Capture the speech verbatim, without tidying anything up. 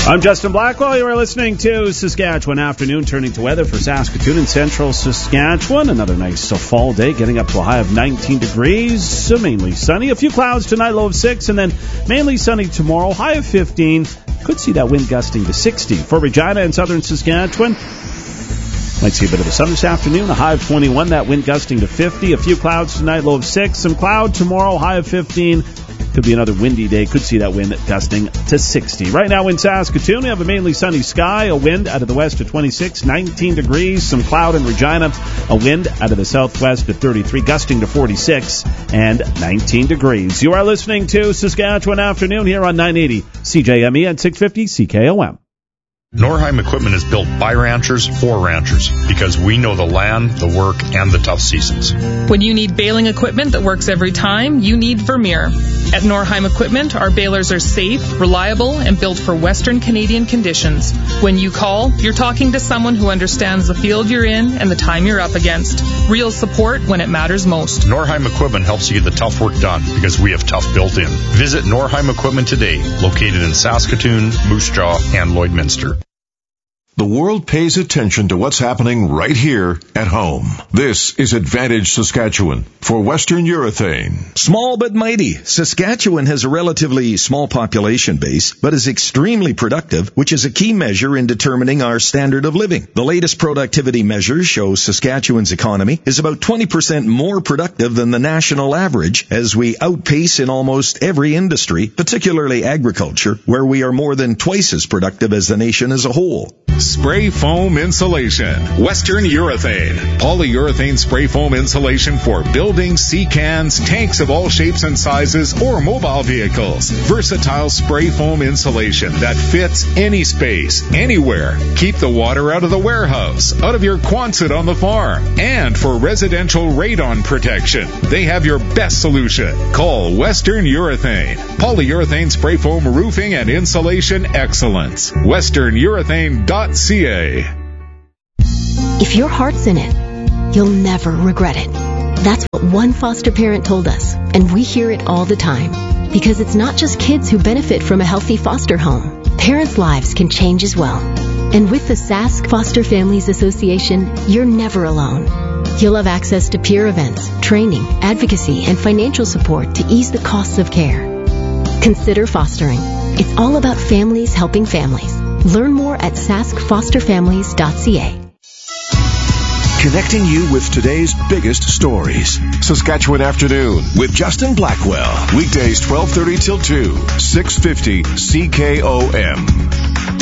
I'm Justin Blackwell. You are listening to Saskatchewan Afternoon, turning to weather for Saskatoon and central Saskatchewan. Another nice uh, fall day, getting up to a high of nineteen degrees. So mainly sunny. A few clouds tonight, low of six, and then mainly sunny tomorrow, high of fifteen. Could see that wind gusting to sixty. For Regina and southern Saskatchewan, might see a bit of the sun this afternoon, a high of twenty-one. That wind gusting to fifty. A few clouds tonight, low of six. Some cloud tomorrow, high of fifteen. Could be another windy day. Could see that wind gusting to sixty. Right now in Saskatoon, we have a mainly sunny sky. A wind out of the west at twenty-six, nineteen degrees. Some cloud in Regina. A wind out of the southwest at thirty-three, gusting to forty-six and nineteen degrees. You are listening to Saskatchewan Afternoon here on nine eighty C J M E and six fifty C K O M. Norheim Equipment is built by ranchers for ranchers because we know the land, the work, and the tough seasons. When you need baling equipment that works every time, you need Vermeer. At Norheim Equipment, our balers are safe, reliable, and built for Western Canadian conditions. When you call, you're talking to someone who understands the field you're in and the time you're up against. Real support when it matters most. Norheim Equipment helps you get the tough work done because we have tough built in. Visit Norheim Equipment today, located in Saskatoon, Moose Jaw, and Lloydminster. The world pays attention to what's happening right here at home. This is Advantage Saskatchewan for Western Urethane. Small but mighty, Saskatchewan has a relatively small population base, but is extremely productive, which is a key measure in determining our standard of living. The latest productivity measures show Saskatchewan's economy is about twenty percent more productive than the national average, as we outpace in almost every industry, particularly agriculture, where we are more than twice as productive as the nation as a whole. Spray foam insulation. Western Urethane. Polyurethane spray foam insulation for buildings, sea cans, tanks of all shapes and sizes, or mobile vehicles. Versatile spray foam insulation that fits any space, anywhere. Keep the water out of the warehouse, out of your Quonset on the farm, and for residential radon protection. They have your best solution. Call Western Urethane. Polyurethane spray foam roofing and insulation excellence. western urethane dot c a. If your heart's in it, you'll never regret it. That's what one foster parent told us, and we hear it all the time. Because it's not just kids who benefit from a healthy foster home. Parents' lives can change as well. And with the Sask Foster Families Association, you're never alone. You'll have access to peer events, training, advocacy, and financial support to ease the costs of care. Consider fostering. It's all about families helping families. Learn more at sask foster families dot c a. Connecting you with today's biggest stories. Saskatchewan Afternoon with Justin Blackwell. Weekdays twelve thirty till two, six fifty C K O M.